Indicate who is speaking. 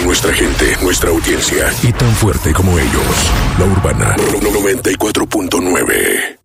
Speaker 1: nuestra gente, nuestra audiencia y tan fuerte como ellos. La Urbana 94.9.